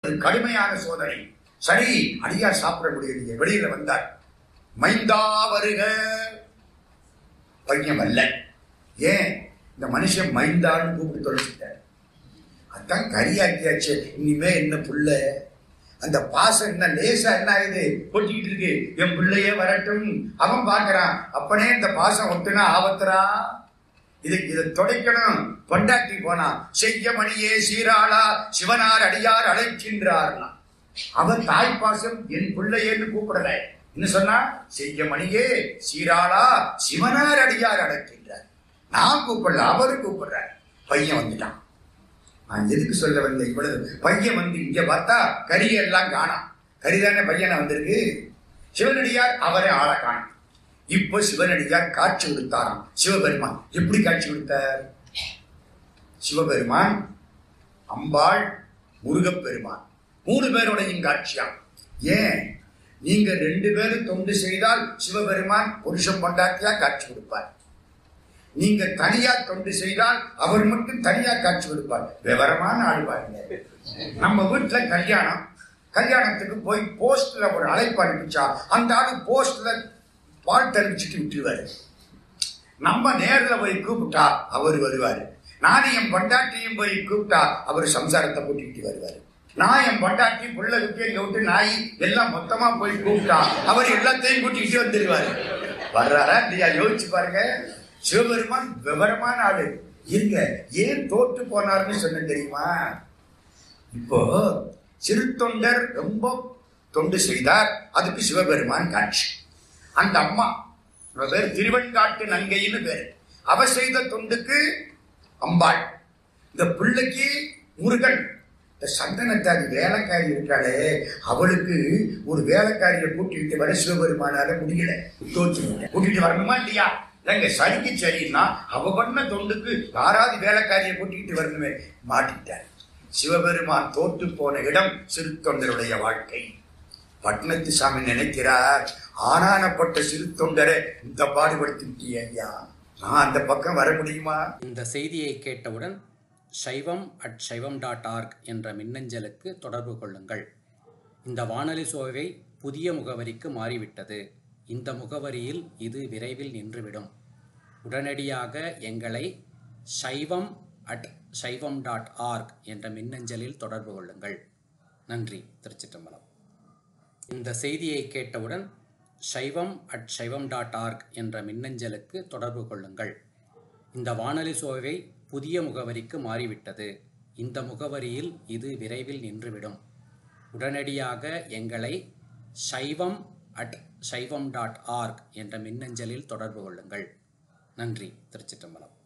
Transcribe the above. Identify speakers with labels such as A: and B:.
A: கடுமையான சோதனை. சரி, அடியார் சாப்பிட முடியலையே, வெளியில வந்தார். மைந்தா வருக. பையன் வரல. ஏன்? இந்த மனுஷன் மைந்தான்னு கூப்பிட்டு தொலைச்சிட்டார். அதான் கரியாக்கியாச்சு. இனிமே என்ன புள்ள, அந்த பாசம் என்ன லேசா என்ன ஆகுது, கொட்டிக்கிட்டு இருக்கு. என் பிள்ளையே வரட்டும். அவன் பாக்குறான், அப்பனே இந்த பாசம் ஒட்டுனா ஆபத்துறா, இதை தொடைக்கணும். பொண்டாட்டி போனா, செய்ய மணியே சீராளா சிவனார் அடியார் அழைக்கின்றார்னா, அவன் தாய் பாசம் என் பிள்ளையேன்னு கூப்பிடல. என்ன சொன்னா? செய்ய மணியே சீராளா சிவனார் அடியார் அழைக்கின்றார். நான் கூப்பிடல, அவரு கூப்பிடுறார். பையன் வந்துட்டான். நான் எதுக்கு சொல்ல வந்த, இவ்வளவு பையன் வந்து இங்க பார்த்தா கரியெல்லாம் காணாம். கரிதானே பையனை வந்திருக்கு. சிவனடியார் அவரை ஆள காணும். இப்போ சிவனடியார் காட்சி கொடுத்தாராம். சிவபெருமான் எப்படி காட்சி கொடுத்தார்? சிவபெருமான், அம்பாள், முருகப்பெருமான் 3 பேரோடையும் காட்சியாம். ஏன்? நீங்க 2 பேரும் தொண்டு செய்தால் சிவபெருமான் புருஷன் பொண்டாட்டியா காட்சி கொடுப்பார். நீங்க தனியா தொண்டு செய்தால் அவர் மட்டும் தனியா காட்சி கொடுப்பார். விவரமான ஆள் பாருங்க. நம்ம வீட்டுல கல்யாணத்துக்கு போய் போஸ்ட்ல ஒரு அழைப்பு அனுப்பிச்சா அந்த ஆளு போஸ்ட்ல பால் தெரிவிச்சுட்டு விட்டுருவாரு. நம்ம நேர்ல போய் கூப்பிட்டா அவர் வருவாரு. நானும் என் பொண்டாட்டியும் போய் கூப்பிட்டா அவர் சம்சாரத்தை கூட்டிக்கிட்டு வருவாரு. நான் என் பொண்டாட்டி புள்ள குட்டி எங்க விட்டு நாய் எல்லாம் மொத்தமா போய் கூப்பிட்டா அவர் எல்லாத்தையும் கூட்டிக்கிட்டு வந்துருவாரு. வர்றாரா இல்லையா? யோசிச்சு பாருங்க. சிவபெருமான் விவரமான ஆளு. இருங்க, ஏன் தோற்று போனார்னு சொன்ன தெரியுமா? இப்போ சிறு தொண்டர் ரொம்ப தொண்டு செய்தார், அதுக்கு சிவபெருமான் காட்சி. அந்த அம்மா பேர் திருவெண்காட்டு நங்கைன்னு பேரு. அவ செய்த தொண்டுக்கு அம்பாள். இந்த பிள்ளைக்கு முருகன். இந்த சந்தனத்தாரி வேலைக்காரி இருக்காளே, அவளுக்கு ஒரு வேலைக்காரியை கூட்டிட்டு வர சிவபெருமானால முடியல. கூட்டிட்டு வரணுமா இல்லையா? எங்க சரிக்கு சரின்னா அவ பண்ண தொண்டுக்கு யாராவது வேலைக்காரியை கூட்டிட்டு வரணுமே, மாட்டிட்டார். சிவபெருமான் தோற்று போன இடம் சிறு தொண்டருடைய வாழ்க்கை. பட்னத்து சாமி நினைக்கிறார், ஆனானப்பட்ட சிறு தொண்டரை இந்த பாடுபடுத்திட்டியா, நான் அந்த பக்கம் வர முடியுமா?
B: இந்த செய்தியை கேட்டவுடன் saivam@saivam.org என்ற மின்னஞ்சலுக்கு தொடர்பு கொள்ளுங்கள். இந்த வானொலி சோவை புதிய முகவரிக்கு மாறிவிட்டது. இந்த முகவரியில் இது விரைவில் நின்றுவிடும். உடனடியாக எங்களை saivam@saivam.org என்ற மின்னஞ்சலில் தொடர்பு கொள்ளுங்கள். நன்றி. திருச்சிற்றம்பலம். இந்த செய்தியை கேட்டவுடன் saivam@saivam.org என்ற மின்னஞ்சலுக்கு தொடர்பு கொள்ளுங்கள். இந்த வானொலி சோவை புதிய முகவரிக்கு மாறிவிட்டது. இந்த முகவரியில் இது விரைவில் நின்றுவிடும். உடனடியாக எங்களை saivam@saivam.org என்ற மின்னஞ்சலில் தொடர்பு கொள்ளுங்கள். நன்றி. திருச்சிற்றம்பலம்.